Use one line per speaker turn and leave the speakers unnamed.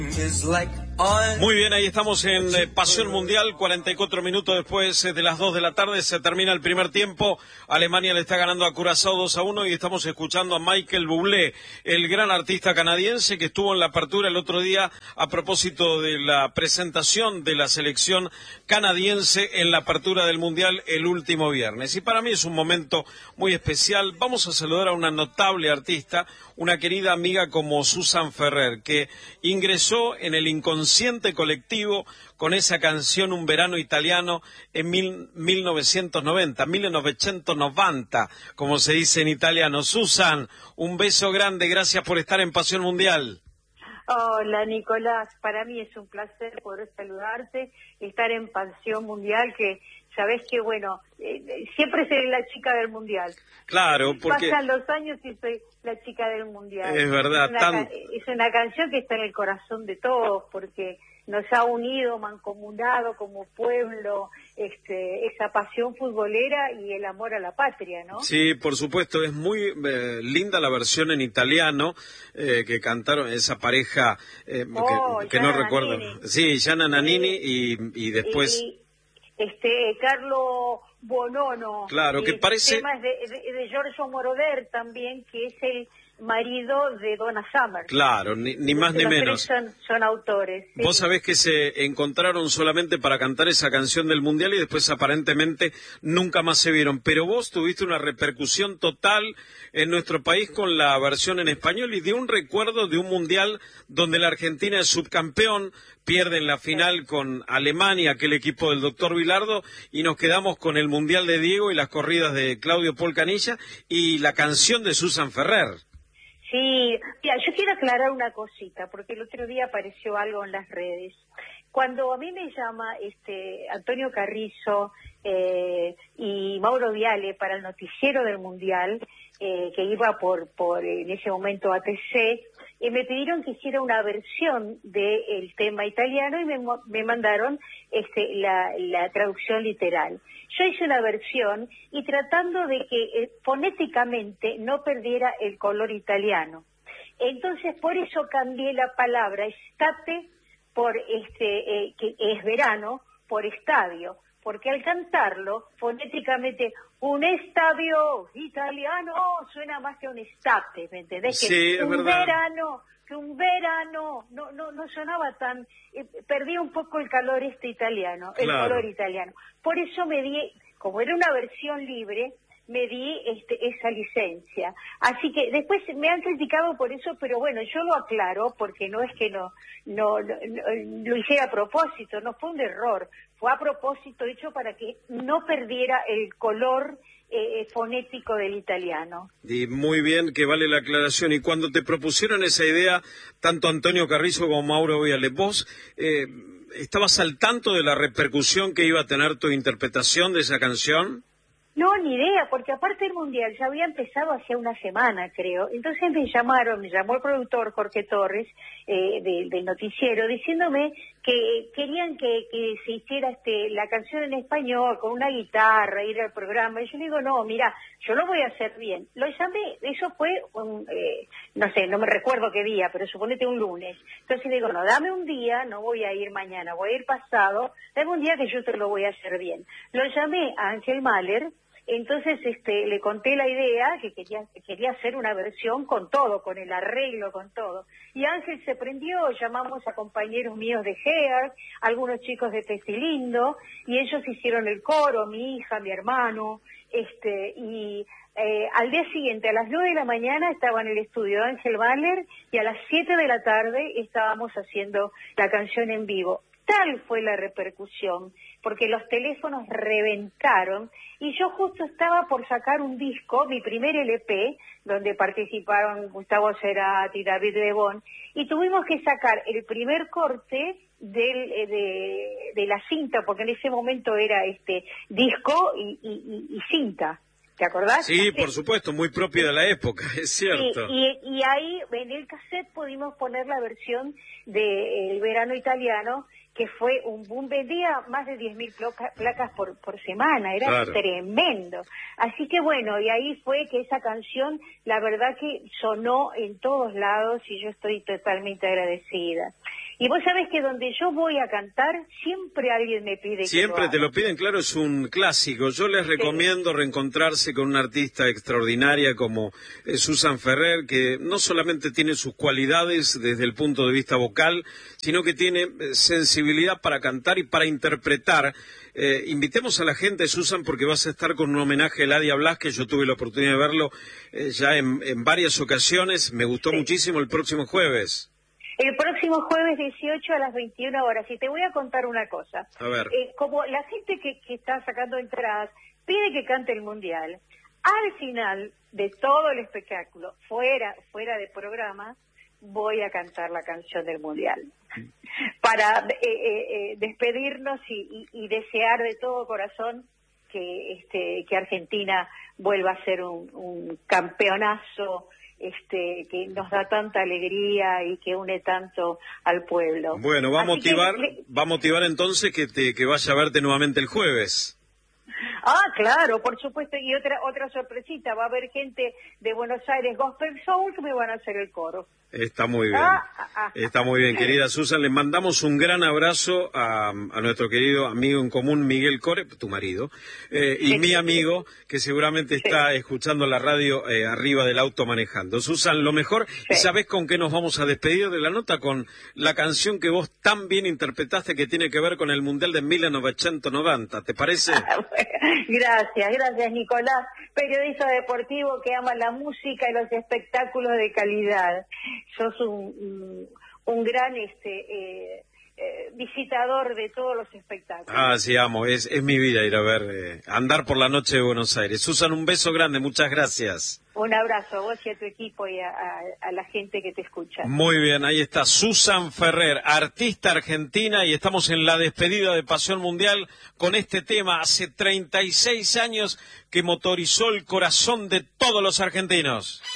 Muy bien, ahí estamos en Pasión Mundial, 44 minutos después de las 2 de la tarde, se termina el primer tiempo, Alemania le está ganando a Curazao 2-1 y estamos escuchando a Michael Bublé, el gran artista canadiense que estuvo en la apertura el otro día a propósito de la presentación de la selección canadiense en la apertura del Mundial el último viernes. Y para mí es un momento muy especial. Vamos a saludar a una notable artista, una querida amiga como Susan Ferrer, que ingresó en el inconsciente colectivo con esa canción Un verano italiano en 1990, como se dice en italiano. Susan, un beso grande, gracias por estar en Pasión Mundial.
Hola Nicolás, para mí es un placer poder saludarte, estar en Pasión Mundial, que sabés que bueno, siempre seré la chica del Mundial.
Claro, porque
pasan los años y soy la chica del Mundial.
Es verdad,
es una canción que está en el corazón de todos, porque nos ha unido, mancomunado como pueblo, esa pasión futbolera y el amor a la patria, ¿no?
Sí, por supuesto, es muy linda la versión en italiano que cantaron esa pareja que no recuerdo. Sí, Gianna Nannini y después
Carlo Bonono.
Claro, que parece
temas de Giorgio Moroder también, que es el marido de Donna Summer.
Claro, ni más ni menos.
Son autores. Sí.
Vos sabés que se encontraron solamente para cantar esa canción del Mundial y después aparentemente nunca más se vieron. Pero vos tuviste una repercusión total en nuestro país con la versión en español y de un recuerdo de un Mundial donde la Argentina es subcampeón, pierde en la final con Alemania, aquel equipo del doctor Bilardo, y nos quedamos con el Mundial de Diego y las corridas de Claudio Polcanilla y la canción de Susan Ferrer.
Sí, mira, yo quiero aclarar una cosita, porque el otro día apareció algo en las redes. Cuando a mí me llama Antonio Carrizo y Mauro Viale para el noticiero del Mundial, que iba por en ese momento ATC, me pidieron que hiciera una versión del tema italiano y me mandaron la traducción literal. Yo hice una versión y tratando de que fonéticamente no perdiera el color italiano. Entonces por eso cambié la palabra estate por que es verano, por estadio, porque al cantarlo fonéticamente un estadio italiano suena más que un estate, ¿me entendés?
Sí,
que
es verdad.
Un verano no sonaba tan, perdí un poco el calor italiano, el
Claro.
color italiano. Por eso me di, como era una versión libre, me di esa licencia. Así que después me han criticado por eso, pero bueno, yo lo aclaro porque no es que no lo hice a propósito, no fue un error, fue a propósito hecho para que no perdiera el color fonético del italiano.
Y muy bien, que vale la aclaración. Y cuando te propusieron esa idea, tanto Antonio Carrizo como Mauro Viale, ¿vos estabas al tanto de la repercusión que iba a tener tu interpretación de esa canción?
No, ni idea, porque aparte el Mundial ya había empezado hace una semana, creo. Entonces me llamó el productor Jorge Torres del noticiero, diciéndome que querían que se hiciera la canción en español con una guitarra, ir al programa. Y yo le digo, no, mira, yo lo voy a hacer bien. Lo llamé, eso fue, no sé, no me recuerdo qué día, pero suponete un lunes. Entonces le digo, no, dame un día, no voy a ir mañana, voy a ir pasado, dame un día que yo te lo voy a hacer bien. Lo llamé a Ángel Mahler. Entonces le conté la idea, que quería hacer una versión con todo, con el arreglo, con todo. Y Ángel se prendió, llamamos a compañeros míos de Hair, algunos chicos de Testilindo, y ellos hicieron el coro, mi hija, mi hermano, y al día siguiente, a las 9 de la mañana, estaba en el estudio de Ángel Mahler, y a las 7 de la tarde estábamos haciendo la canción en vivo. Tal fue la repercusión, porque los teléfonos reventaron y yo justo estaba por sacar un disco, mi primer LP, donde participaron Gustavo Cerati, David Lebón, y tuvimos que sacar el primer corte de la cinta, porque en ese momento era disco y cinta. ¿Te acordás?
Sí, por supuesto, muy propio de la época, es cierto.
Y ahí en el cassette pudimos poner la versión del verano italiano, que fue un boom, vendía más de 10.000 placas por semana, era
claro,
tremendo. Así que bueno, y ahí fue que esa canción, la verdad que sonó en todos lados y yo estoy totalmente agradecida. Y vos sabés que donde yo voy a cantar, siempre alguien me pide
siempre
que
te
lo
lo piden, claro, es un clásico. Yo les
haga.
recomiendo reencontrarse con una artista extraordinaria como Susan Ferrer, que no solamente tiene sus cualidades desde el punto de vista vocal, sino que tiene sensibilidad para cantar y para interpretar. Invitemos a la gente, Susan, porque vas a estar con un homenaje a Eladia Blas, que yo tuve la oportunidad de verlo ya en varias ocasiones. Me gustó muchísimo, el próximo jueves.
El próximo jueves 18 a las 21 horas. Y te voy a contar una cosa.
A ver.
Como la gente que está sacando entradas pide que cante el Mundial, al final de todo el espectáculo, fuera de programa, voy a cantar la canción del Mundial. Para despedirnos y desear de todo corazón que Argentina vuelva a ser un campeonazo que nos da tanta alegría y que une tanto al pueblo.
Bueno, va a motivar entonces que vaya a verte nuevamente el jueves.
Ah, claro, por supuesto, y otra sorpresita, va a haber gente de Buenos Aires Gospel Soul que me van a hacer el coro.
Está muy bien, está muy bien, querida Susan. Le mandamos un gran abrazo a nuestro querido amigo en común, Miguel Core, tu marido, y mi amigo, que seguramente está escuchando la radio arriba del auto manejando. Susan, lo mejor, ¿y sabés con qué nos vamos a despedir de la nota? Con la canción que vos tan bien interpretaste, que tiene que ver con el Mundial de 1990, ¿te parece?
Gracias Nicolás, periodista deportivo que ama la música y los espectáculos de calidad. Sos un gran visitador de todos los espectáculos.
Ah, sí, amo, es mi vida ir a ver, andar por la noche de Buenos Aires. Susan, un beso grande, muchas gracias.
Un abrazo a vos y a tu equipo y a la gente que te escucha.
Muy bien, ahí está Susan Ferrer, artista argentina, y estamos en la despedida de Pasión Mundial con este tema hace 36 años que motorizó el corazón de todos los argentinos.